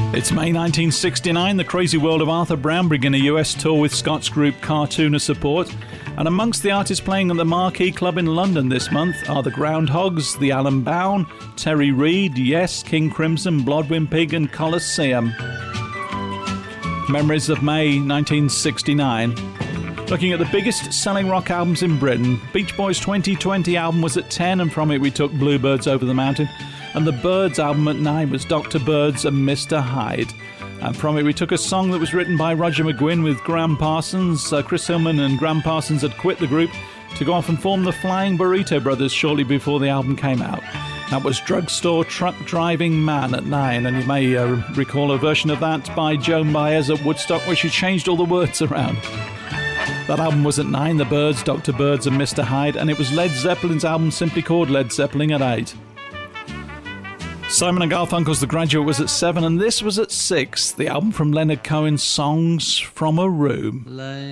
It's May 1969. The Crazy World of Arthur Brown begin a US tour with Scots group Cartooner support. And amongst the artists playing at the Marquee Club in London this month are the Groundhogs, the Alan Bown, Terry Reid, Yes, King Crimson, Blodwyn Pig and Colosseum. Memories of May 1969. Looking at the biggest selling rock albums in Britain, Beach Boys' 2020 album was at 10, and from it we took Bluebirds Over the Mountain. And the Byrds album at 9 was Dr. Byrds and Mr. Hyde. And from it we took a song that was written by Roger McGuinn with Graham Parsons. Chris Hillman and Graham Parsons had quit the group to go off and form the Flying Burrito Brothers shortly before the album came out. That was Drugstore Truck Driving Man at 9, and you may recall a version of that by Joan Baez at Woodstock where she changed all the words around. That album was at 9, the Byrds, Dr. Byrds and Mr. Hyde, and it was Led Zeppelin's album simply called Led Zeppelin at 8. Simon & Garfunkel's The Graduate was at 7, and this was at 6, the album from Leonard Cohen, Songs from a Room.